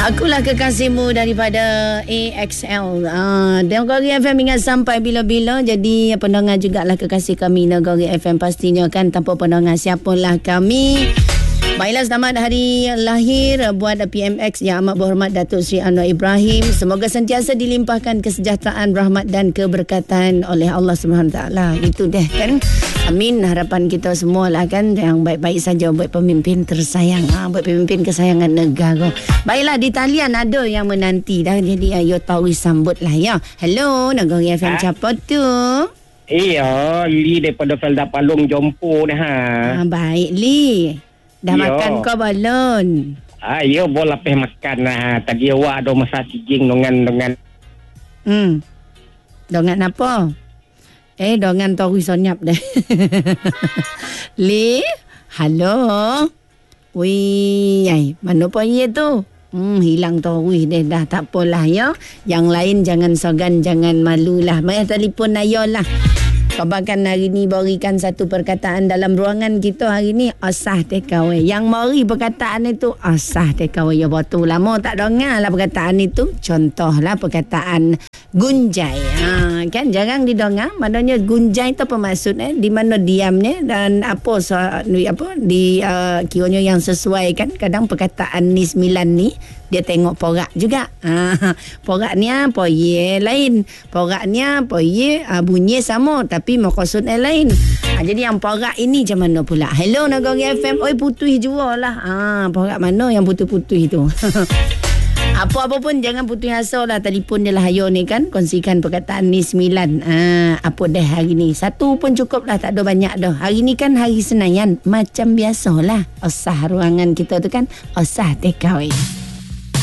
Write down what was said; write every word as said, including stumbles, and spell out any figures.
Akulah kekasihmu daripada A X L. Ah, Negeri F M ingat sampai bila-bila. Jadi pendengar jugalah kekasih kami Negeri F M pastinya kan, tanpa pendengar siapalah kami. Baiklah, selamat hari lahir buat P M X yang amat berhormat Datuk Seri Anwar Ibrahim. Semoga sentiasa dilimpahkan kesejahteraan, rahmat dan keberkatan oleh Allah Subhanahu Taala. Itu deh kan. Amin, harapan kita semua lah kan, yang baik-baik saja buat pemimpin tersayang, ha, buat pemimpin kesayangan negara. Baiklah, di talian ada yang menanti dah, jadi ayo tahu sambut lah ya. Hello, Negeri F M ha? Siapa tu? Iya, Li daripada Felda Palung Jompo dah. Ha. Ha, baik Li. Dah yo. Makan kau balon? Ah, yo boleh peh makan lah. Tadi awak ada masak cicing dengan dengan. Hmm. Dengan apa? Eh, dengan tahu sonyap deh. Li, halo. Wih, ay, mana pun ye tu? Hmm, hilang tahu deh dah, tak apalah ya. Yang lain jangan sogan, jangan malulah. Mai telefon ayolah. Kabarkan hari ni berikan satu perkataan dalam ruangan kita hari ni, asah tekawai. Yang mari perkataan itu asah tekawai. Ya betul lama tak dengar lah perkataan itu. Contohlah perkataan gunjai. Ha, kan jarang didengar. Maknanya gunjai itu apa maksud eh? Di mana diamnya dan apa so, apa di uh, kiranya yang sesuai kan. Kadang perkataan ni sembilan ni dia tengok porak juga. Ha, poraknya apa ye lain. Poraknya apa ye uh, bunyi sama tapi maksudnya lain. Ha, jadi yang porak ini macam mana pula? Hello Negeri F M. Oi putih jua lah. Ha, porak mana yang putih-putih tu? Apa-apa pun jangan putus asa lah. Telefon je lah hayo ni kan. Kongsikan perkataan ni sembilan. Ha, apa dah hari ni? Satu pun cukup lah. Tak ada banyak dah. Hari ni kan hari Senayan. Macam biasalah. Osah ruangan kita tu kan. Osah tekawai.